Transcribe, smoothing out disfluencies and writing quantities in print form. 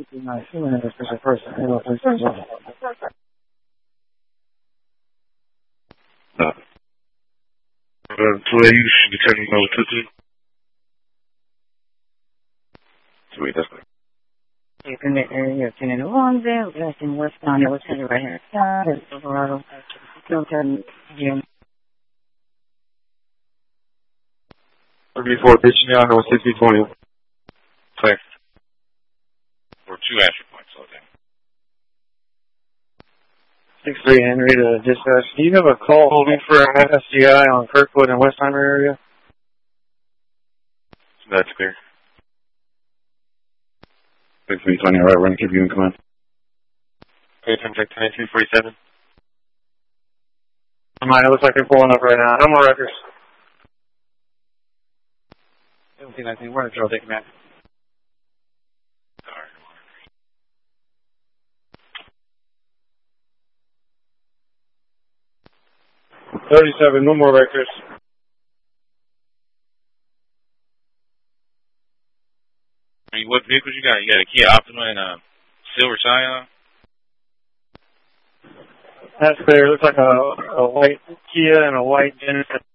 Nice. This is a person. Твою швейцарную туду. Sweet, that's good. You can make your 10 in Longville, that's in West County, what's in right here. There's Silverado, Filton, Jim. 34, pitching me out here with 60-20. Clear. Or 2 extra points, slow down. 6-3 Henry to dispatch. Do you have a call holding for an SGI on Kirkwood and Westheimer area? That's clear. 6-3-20, alright, we're going to keep you in command. Okay, time check 22-47. It looks like they're pulling up right now. No more records. 17-19, we're in control, take command. 37, no more records. I mean, what vehicles you got? You got a Kia Optima and a Silver Scion? That's clear. Looks like a white Kia and a white Genesis.